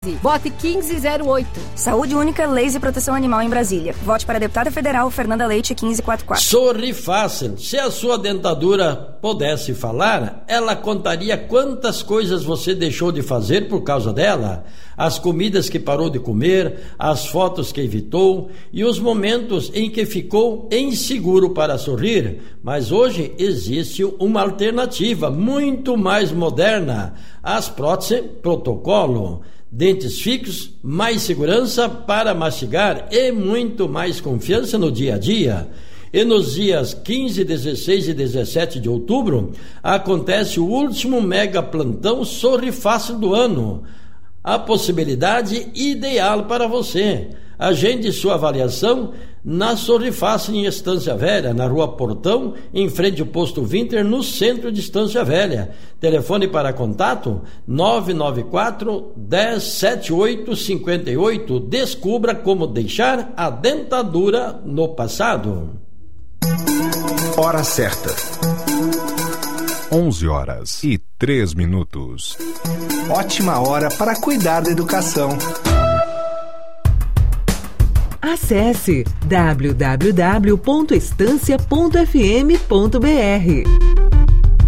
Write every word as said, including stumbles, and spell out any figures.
Vote quinze zero oito. Saúde Única, Leis e Proteção Animal em Brasília. Vote para a deputada federal Fernanda Leite, quinze quarenta e quatro. Sorri Fácil. Se a sua dentadura pudesse falar, ela contaria quantas coisas você deixou de fazer por causa dela. As comidas que parou de comer, as fotos que evitou e os momentos em que ficou inseguro para sorrir. Mas hoje existe uma alternativa muito mais moderna. As próteses protocolo. Dentes fixos, mais segurança para mastigar e muito mais confiança no dia a dia. E nos dias quinze, dezesseis e dezessete de outubro acontece o último mega plantão Sorri Fácil do ano. A possibilidade ideal para você. Agende sua avaliação na Sorri Fácil em Estância Velha, na Rua Portão, em frente ao posto Winter, no centro de Estância Velha. Telefone para contato nove nove quatro, dez, setenta e oito, cinquenta e oito. Descubra como deixar a dentadura no passado. Hora certa. onze horas e três minutos. Ótima hora para cuidar da educação. Acesse w w w ponto estância ponto f m ponto b r.